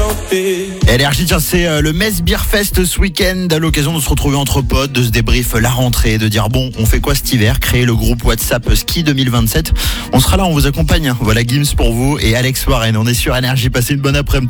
LRJ, tiens, c'est le Metz Beer Fest ce week-end, à l'occasion de se retrouver entre potes, de se débrief la rentrée, de dire bon, on fait quoi cet hiver, créer le groupe WhatsApp Ski 2027. On sera là, on vous accompagne. Voilà Gims pour vous et Alex Warren. On est sur LRJ, passez une bonne après-midi.